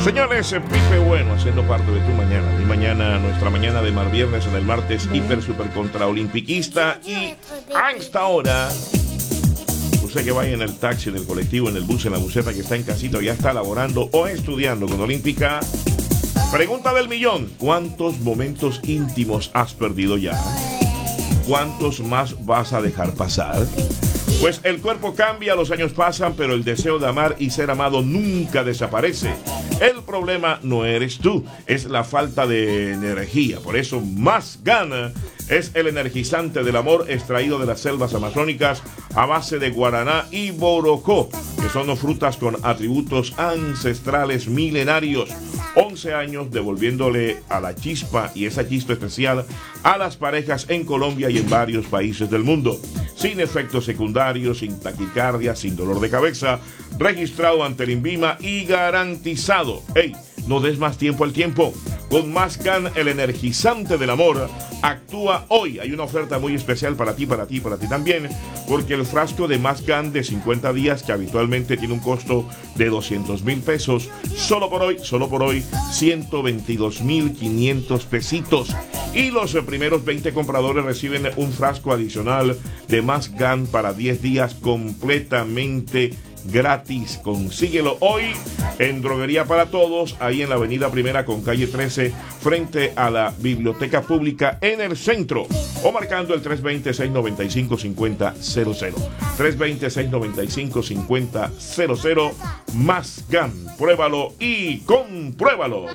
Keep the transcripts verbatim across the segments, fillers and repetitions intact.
Señores, Pipe Bueno haciendo parte de tu mañana. Mi mañana, nuestra mañana de mar viernes en el martes hiper super contra olimpiquista. Y a esta hora, usted que vaya en el taxi, en el colectivo, en el bus, en la buseta, que está en casita, ya está laborando o estudiando con Olímpica. Pregunta del millón: ¿cuántos momentos íntimos has perdido ya? ¿Cuántos más vas a dejar pasar? Pues el cuerpo cambia, los años pasan, pero el deseo de amar y ser amado nunca desaparece. El problema no eres tú, es la falta de energía. Por eso Más Gana es el energizante del amor extraído de las selvas amazónicas a base de guaraná y borocó, que son frutas con atributos ancestrales milenarios. once años devolviéndole a la chispa y esa chispa especial a las parejas en Colombia y en varios países del mundo. Sin efectos secundarios, sin taquicardia, sin dolor de cabeza, registrado ante el INVIMA y garantizado. ¡Ey! No des más tiempo al tiempo. Con Más Gan, el energizante del amor, actúa hoy. Hay una oferta muy especial para ti, para ti, para ti también, porque el frasco de Más Gan de cincuenta días, que habitualmente tiene un costo de doscientos mil pesos, solo por hoy, solo por hoy, ciento veintidós mil quinientos pesitos. Y los primeros veinte compradores reciben un frasco adicional de Más Gan para diez días completamente gratis. Consíguelo hoy en Droguería para Todos, ahí en la avenida Primera con calle trece, frente a la Biblioteca Pública en el centro, o marcando el tres dos cero, seis nueve cinco, cinco cero cero cero. tres dos cero, seis nueve cinco, cinco cero cero cero. Más Gan, pruébalo y compruébalo.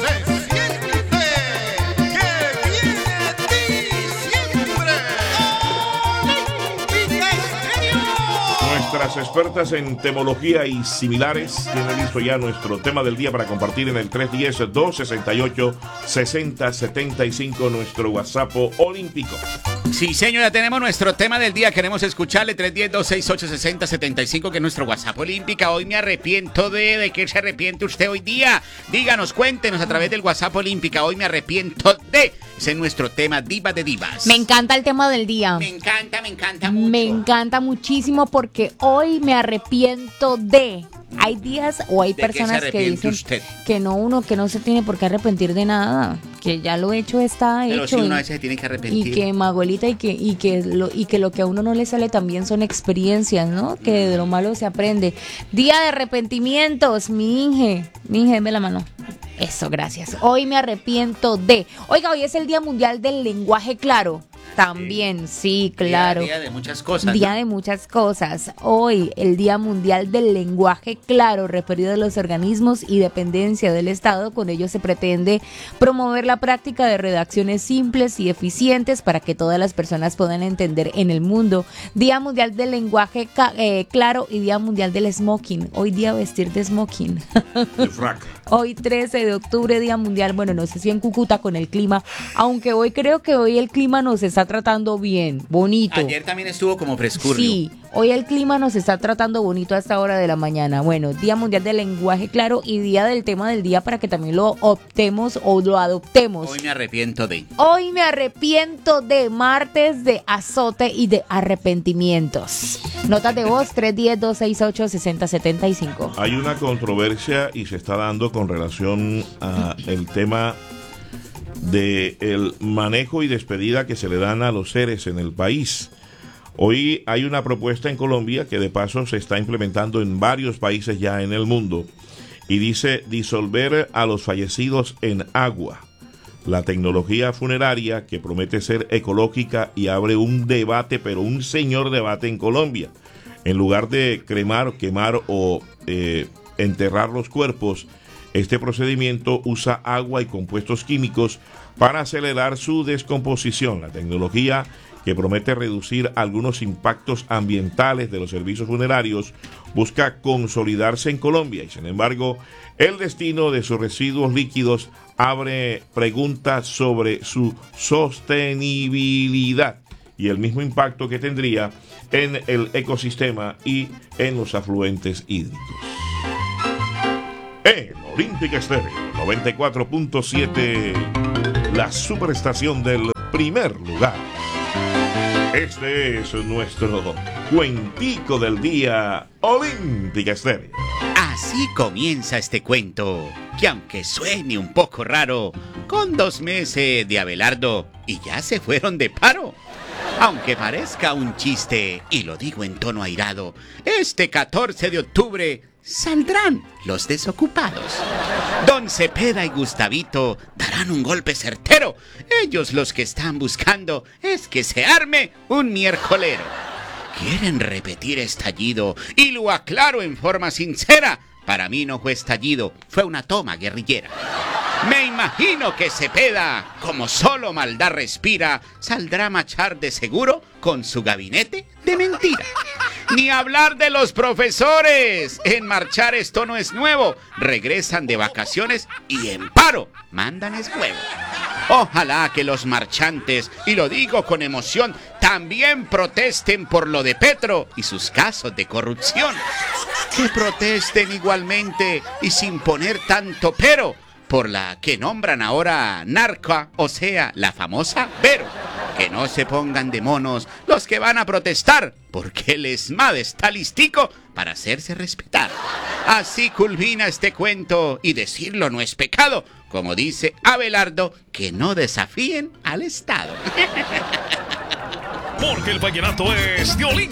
Nuestras expertas en temología y similares tienen listo ya nuestro tema del día para compartir en el tres uno cero, dos seis ocho, seis cero siete cinco, nuestro WhatsApp olímpico. Sí, señor, ya tenemos nuestro tema del día. Queremos escucharle. Tres uno cero, dos seis ocho, seis cero siete cinco, que es nuestro WhatsApp olímpica. Hoy me arrepiento de... ¿De qué se arrepiente usted hoy día? Díganos, cuéntenos a través del WhatsApp olímpica. Hoy me arrepiento de... Ese es nuestro tema, Diva de Divas. Me encanta el tema del día. Me encanta, me encanta mucho. Me encanta muchísimo porque hoy me arrepiento de... Hay días o hay personas que dicen usted? que no, uno que no se tiene por qué arrepentir de nada, que ya lo hecho está Pero hecho. Pero si uno y, a veces se tiene que arrepentir. Y que, Maguelita, y que, y, que lo, y que lo que a uno no le sale también son experiencias, ¿no? Que de lo malo se aprende. Día de arrepentimientos, mi Inge. Mi Inge, deme la mano. Eso, gracias. Hoy me arrepiento de... Oiga, hoy es el Día Mundial del Lenguaje Claro. También, sí, claro. Día, día de muchas cosas. Día ¿no? de muchas cosas. Hoy, el Día Mundial del Lenguaje Claro, referido a los organismos y dependencia del Estado. Con ello se pretende promover la práctica de redacciones simples y eficientes para que todas las personas puedan entender en el mundo. Día Mundial del Lenguaje ca- eh, Claro y Día Mundial del Smoking. Hoy día vestir de smoking. El frac. Hoy trece de octubre, Día Mundial, bueno, no sé si en Cúcuta con el clima, aunque hoy creo que hoy el clima nos está tratando bien, bonito. Ayer también estuvo como frescurrio. Sí, hoy el clima nos está tratando bonito a esta hora de la mañana. Bueno, Día Mundial del Lenguaje Claro y Día del Tema del Día para que también lo optemos o lo adoptemos. Hoy me arrepiento de... Hoy me arrepiento de martes de azote y de arrepentimientos. Notas de voz tres uno cero, dos seis ocho, seis cero siete cinco. Hay una controversia y se está dando con relación a el tema de el manejo y despedida que se le dan a los seres en el país. Hoy hay una propuesta en Colombia que de paso se está implementando en varios países ya en el mundo y dice disolver a los fallecidos en agua. La tecnología funeraria que promete ser ecológica y abre un debate, pero un señor debate en Colombia. En lugar de cremar, quemar o eh, enterrar los cuerpos, este procedimiento usa agua y compuestos químicos para acelerar su descomposición. La tecnología, que promete reducir algunos impactos ambientales de los servicios funerarios, busca consolidarse en Colombia y, sin embargo, el destino de sus residuos líquidos abre preguntas sobre su sostenibilidad y el mismo impacto que tendría en el ecosistema y en los afluentes hídricos. En Olímpica Estéreo noventa y cuatro punto siete, la superestación del primer lugar. Este es nuestro cuentico del día, Olímpica Estéreo. Ah. Así comienza este cuento, que aunque suene un poco raro, con dos meses de Abelardo y ya se fueron de paro. Aunque parezca un chiste, y lo digo en tono airado, este catorce de octubre saldrán los desocupados. Don Cepeda y Gustavito darán un golpe certero. Ellos los que están buscando es que se arme un miércolero. Quieren repetir estallido, y lo aclaro en forma sincera. Para mí no fue estallido, fue una toma guerrillera. Me imagino que Cepeda, como solo maldad respira, saldrá a marchar de seguro con su gabinete de mentira. Ni hablar de los profesores. En marchar esto no es nuevo. Regresan de vacaciones y en paro mandan es huevo. Ojalá que los marchantes, y lo digo con emoción, también protesten por lo de Petro y sus casos de corrupción. Que protesten igualmente y sin poner tanto pero por la que nombran ahora narca, o sea, la famosa Vero. Que no se pongan de monos los que van a protestar, porque el ESMAD está listico para hacerse respetar. Así culmina este cuento, y decirlo no es pecado, como dice Abelardo, que no desafíen al Estado. Porque el vallenato es de Olinka.